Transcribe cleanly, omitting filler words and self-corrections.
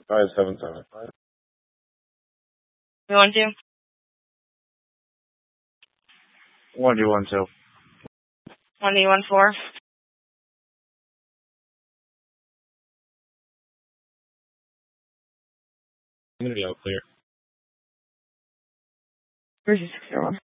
577. You want to? 1212. 2014. I'm going to be all clear. Where's your 601?